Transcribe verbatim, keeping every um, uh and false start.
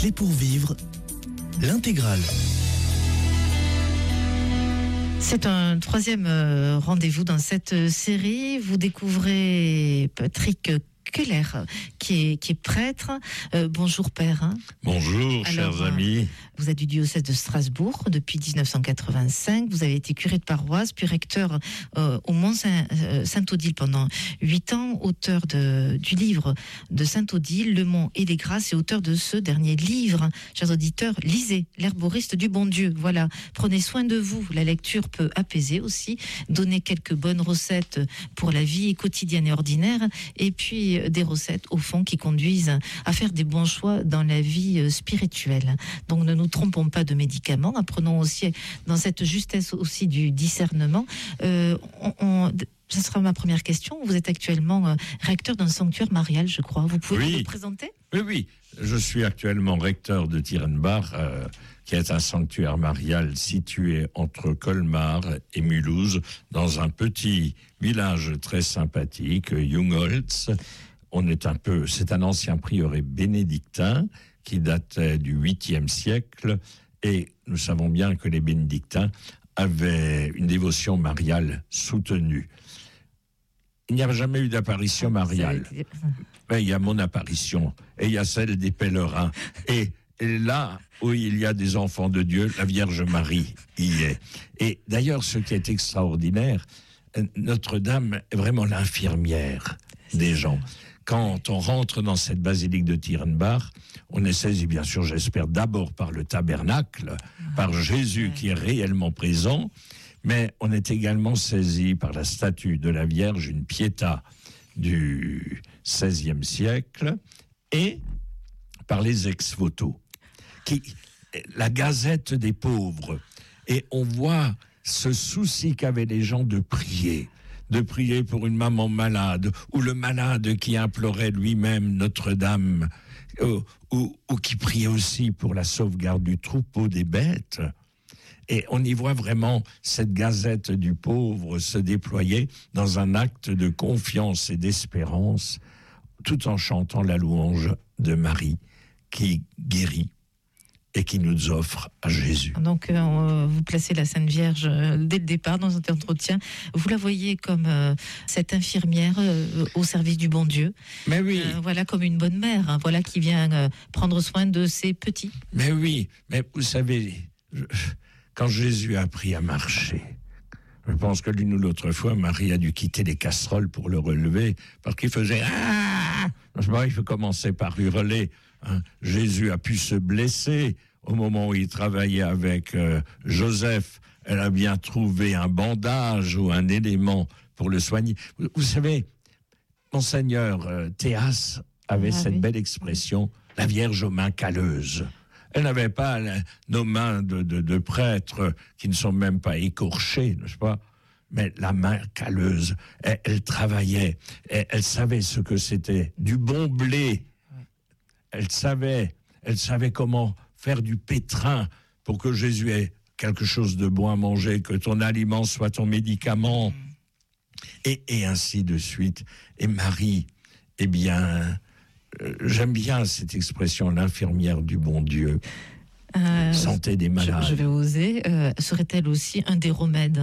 Clé pour vivre, l'intégrale. C'est un troisième rendez-vous dans cette série. Vous découvrez Patrick Keller, qui est, qui est prêtre. Euh, bonjour Père. Hein. Bonjour, Alors, chers amis. Vous êtes du diocèse de Strasbourg depuis dix-neuf cent quatre-vingt-cinq. Vous avez été curé de paroisse, puis recteur euh, au Mont Saint, euh, Saint-Odile pendant huit ans, auteur de, du livre de Saint-Odile, Le Mont et les Grâces, et auteur de ce dernier livre. Chers auditeurs, lisez L'herboriste du bon Dieu. Voilà, prenez soin de vous. La lecture peut apaiser aussi, donner quelques bonnes recettes pour la vie quotidienne et ordinaire, et puis des recettes au fond qui conduisent à faire des bons choix dans la vie spirituelle. Donc ne nous trompons pas de médicaments, apprenons aussi dans cette justesse aussi du discernement. Euh, on, on, ça sera ma première question. Vous êtes actuellement euh, recteur d'un sanctuaire marial, je crois. Vous pouvez oui. vous présenter ? Oui, oui. Je suis actuellement recteur de Tierenbach, euh, qui est un sanctuaire marial situé entre Colmar et Mulhouse, dans un petit village très sympathique, Jungholz. On est un peu, c'est un ancien prieuré bénédictin qui datait du huitième siècle, et nous savons bien que les bénédictins avaient une dévotion mariale soutenue. Il n'y a jamais eu d'apparition mariale. Mais il y a mon apparition, et il y a celle des pèlerins. Et, et là où il y a des enfants de Dieu, la Vierge Marie y est. Et d'ailleurs, ce qui est extraordinaire, Notre-Dame est vraiment l'infirmière des gens. Quand on rentre dans cette basilique de Tierenbach, on est saisi, bien sûr, j'espère, d'abord par le tabernacle, par Jésus qui est réellement présent, mais on est également saisi par la statue de la Vierge, une Pietà du seizième siècle, et par les ex-voto, qui, la Gazette des pauvres. Et on voit ce souci qu'avaient les gens de prier. de prier pour une maman malade, ou le malade qui implorait lui-même Notre-Dame, ou, ou, ou qui priait aussi pour la sauvegarde du troupeau des bêtes. Et on y voit vraiment cette gazette du pauvre se déployer dans un acte de confiance et d'espérance, tout en chantant la louange de Marie, qui guérit et qui nous offre à Jésus. Donc, euh, vous placez la Sainte Vierge euh, dès le départ dans cet entretien. Vous la voyez comme euh, cette infirmière euh, au service du bon Dieu. Mais oui. Euh, voilà, comme une bonne mère, hein, voilà, qui vient euh, prendre soin de ses petits. Mais oui, mais vous savez, je, quand Jésus a appris à marcher, je pense que l'une ou l'autre fois, Marie a dû quitter les casseroles pour le relever, parce qu'il faisait ah. Je sais pas, il commençait par hurler. Hein. Jésus a pu se blesser au moment où il travaillait avec euh, Joseph. Elle a bien trouvé un bandage ou un élément pour le soigner. Vous, vous savez, Monseigneur euh, Théas avait ah, cette oui. belle expression, la Vierge aux mains calleuses. Elle n'avait pas la, nos mains de, de, de prêtres qui ne sont même pas écorchées, n'est-ce pas ? Mais la main calleuse, elle, elle travaillait, elle, elle savait ce que c'était, du bon blé. Elle savait, elle savait comment faire du pétrin pour que Jésus ait quelque chose de bon à manger, que ton aliment soit ton médicament, et, et ainsi de suite. Et Marie, eh bien, euh, j'aime bien cette expression, l'infirmière du bon Dieu. Euh, Santé des malades. Je, je vais oser. Euh, serait-elle aussi un des remèdes